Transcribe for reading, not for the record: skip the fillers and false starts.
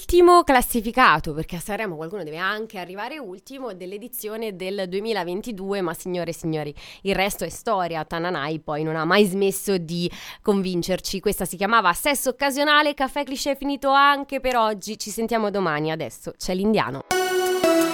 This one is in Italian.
l'ultimo classificato, perché a Sanremo qualcuno deve anche arrivare ultimo, dell'edizione del 2022, ma signore e signori, il resto è storia. Tananai poi non ha mai smesso di convincerci. Questa si chiamava Sesso Occasionale. Caffè Cliché è finito anche per oggi, ci sentiamo domani. Adesso c'è l'Indiano.